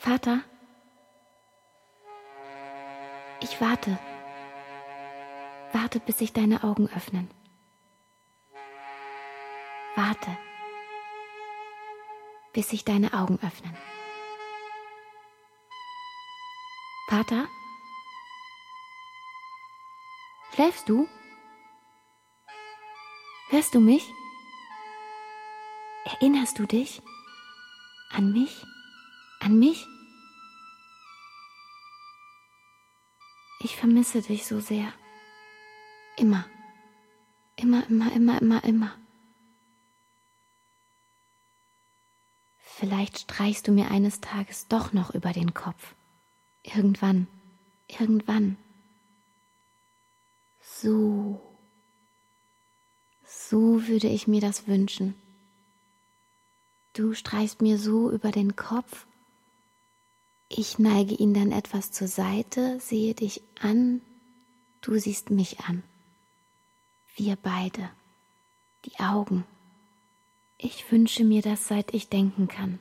Vater? Ich warte. Warte, bis sich deine Augen öffnen. Warte, bis sich deine Augen öffnen. Vater? Schläfst du? Hörst du mich? Erinnerst du dich? An mich? An mich? Ich vermisse dich so sehr. Immer. Immer, immer, immer, immer, immer. Vielleicht streichst du mir eines Tages doch noch über den Kopf. Irgendwann. Irgendwann. So würde ich mir das wünschen. Du streichst mir so über den Kopf. Ich neige ihn dann etwas zur Seite, sehe dich an, du siehst mich an. Wir beide. Die Augen. Ich wünsche mir das, seit ich denken kann.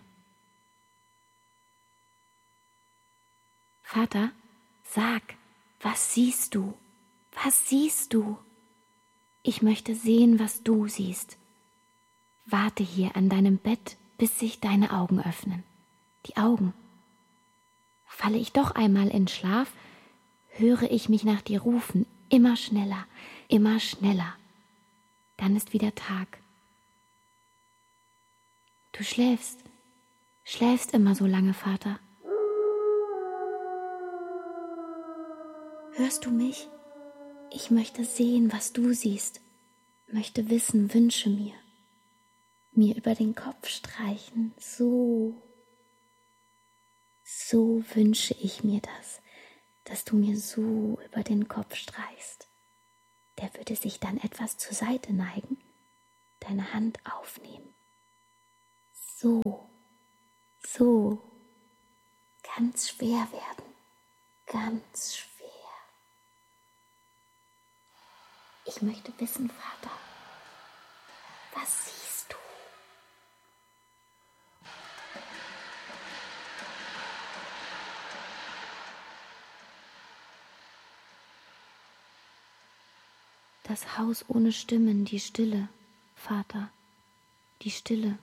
Vater, sag, was siehst du? Was siehst du? Ich möchte sehen, was du siehst. Warte hier an deinem Bett, bis sich deine Augen öffnen. Die Augen. Falle ich doch einmal in Schlaf, höre ich mich nach dir rufen, immer schneller, immer schneller. Dann ist wieder Tag. Du schläfst immer so lange, Vater. Hörst du mich? Ich möchte sehen, was du siehst, möchte wissen, wünsche mir über den Kopf streichen, so wünsche ich mir das, dass du mir so über den Kopf streichst. Der würde sich dann etwas zur Seite neigen, deine Hand aufnehmen. So, ganz schwer werden, ganz schwer. Ich möchte wissen, Vater, was siehst du? Das Haus ohne Stimmen, die Stille, Vater, die Stille.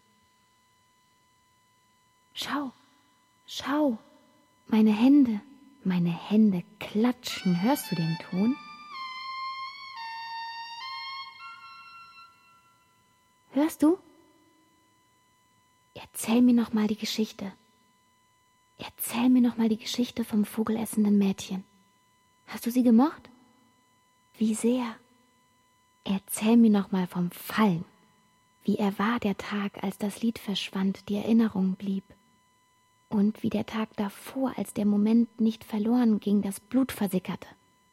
Schau, meine Hände klatschen, hörst du den Ton? Hörst du? Erzähl mir noch mal die Geschichte. Erzähl mir noch mal die Geschichte vom vogelessenden Mädchen. Hast du sie gemocht? Wie sehr? Erzähl mir noch mal vom Fallen. Wie er war der Tag, als das Lied verschwand, die Erinnerung blieb. Und wie der Tag davor, als der Moment nicht verloren ging, das Blut versickerte.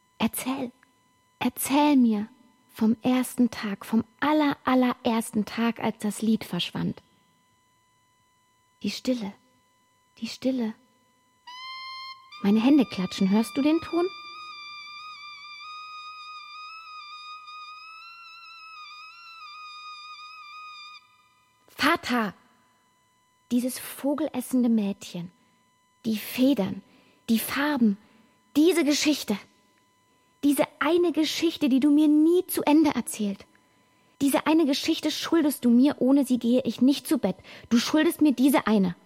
Erzähl mir vom ersten Tag, vom allerersten Tag, als das Lied verschwand. Die Stille. Meine Hände klatschen, hörst du den Ton? Vater! Dieses vogelessende Mädchen, die Federn, die Farben, diese Geschichte. Diese eine Geschichte, die du mir nie zu Ende erzählt. Diese eine Geschichte schuldest du mir, ohne sie gehe ich nicht zu Bett. Du schuldest mir diese eine.